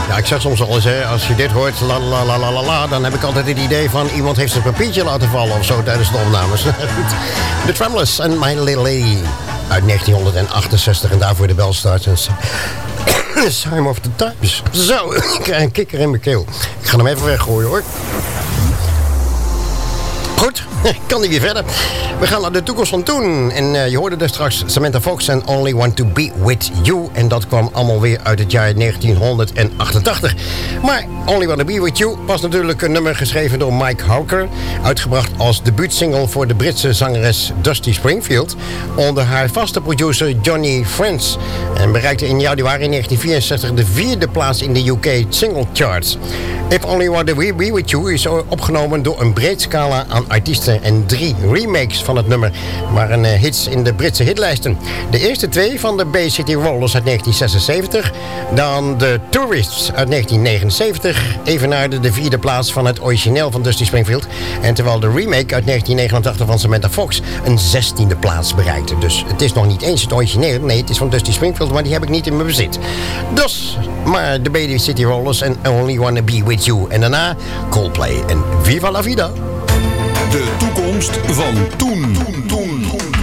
Ja, ik zeg soms al eens, hè, als je dit hoort, la la la la la la, dan heb ik altijd het idee van iemand heeft zijn papiertje laten vallen of zo tijdens de opnames. The Tremblers and My Little Lady uit 1968 en daarvoor de Belstart. Sign of the Times. Zo, ik krijg een kikker in mijn keel. Ik ga hem even weggooien hoor. Goed, kan niet weer verder. We gaan naar de toekomst van toen. En je hoorde dus straks Samantha Fox en Only Want To Be With You. En dat kwam allemaal weer uit het jaar 1988. Maar Only Want To Be With You was natuurlijk een nummer geschreven door Mike Hawker. Uitgebracht als debuutsingle voor de Britse zangeres Dusty Springfield. Onder haar vaste producer Johnny Friends. En bereikte in januari 1964 de 4e plaats in de UK single charts. If Only Want To Be With You is opgenomen door een breed scala aan artiesten en 3 remakes van het nummer waren hits in de Britse hitlijsten. De eerste 2 van de Bay City Rollers uit 1976, dan de Tourists uit 1979, evenaarde de 4e plaats van het origineel van Dusty Springfield. En terwijl de remake uit 1989 van Samantha Fox een 16e plaats bereikte. Dus het is nog niet eens het origineel, nee, het is van Dusty Springfield, maar die heb ik niet in mijn bezit. Dus, maar de Bay City Rollers en Only Wanna Be With You. En daarna Coldplay en Viva La Vida. De toekomst van toen.